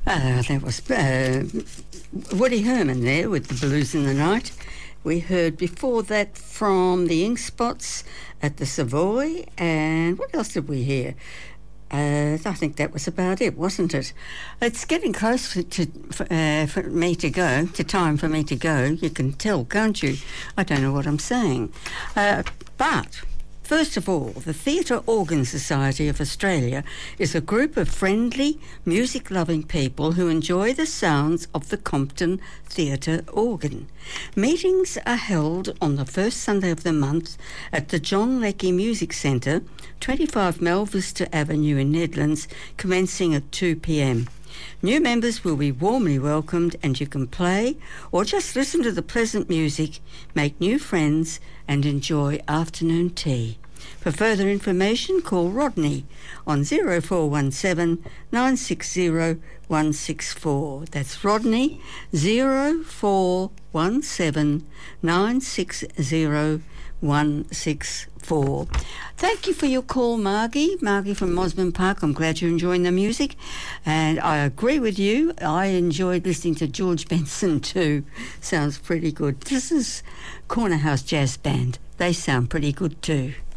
That was Woody Herman there with The Blues in the Night. We heard before that from the Ink Spots at the Savoy, and what else did we hear? I think that was about it, wasn't it? It's getting close for me to go, to time for me to go. You can tell, can't you? I don't know what I'm saying. But first of all, the Theatre Organ Society of Australia is a group of friendly, music-loving people who enjoy the sounds of the Compton Theatre organ. Meetings are held on the first Sunday of the month at the John Leckie Music Centre, 25 Melvista Avenue in Nedlands, commencing at 2 p.m. New members will be warmly welcomed, and you can play or just listen to the pleasant music, make new friends and enjoy afternoon tea. For further information, call Rodney on 0417 960 164. That's Rodney, 0417 960 164. Thank you for your call, Margie from Mosman Park. I'm glad you're enjoying the music, and I agree with you. I enjoyed listening to George Benson too. Sounds pretty good. This is Corner House Jazz Band. They sound pretty good too.